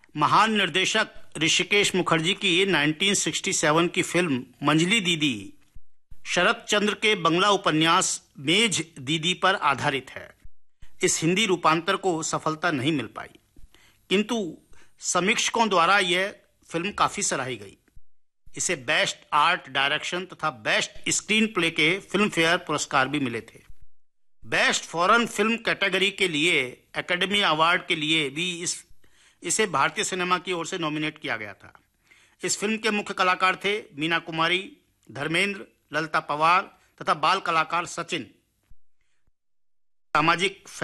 महान निर्देशक ऋषिकेश मुखर्जी की 1967 की फिल्म मंजली दीदी शरत चंद्र के बंगला उपन्यास मेझ दीदी पर आधारित है। इस हिंदी रूपांतर को सफलता नहीं मिल पाई, किंतु समीक्षकों द्वारा यह फिल्म काफी सराही गई। इसे बेस्ट आर्ट डायरेक्शन तथा बेस्ट स्क्रीन प्ले के फिल्म फेयर पुरस्कार भी मिले थे। बेस्ट फॉरेन फिल्म कैटेगरी के लिए एकेडमी अवार्ड के लिए भी इसे भारतीय सिनेमा की ओर से नॉमिनेट किया गया था। इस फिल्म के मुख्य कलाकार थे मीना कुमारी, धर्मेंद्र, ललिता पवार तथा बाल कलाकार सचिन। सामाजिक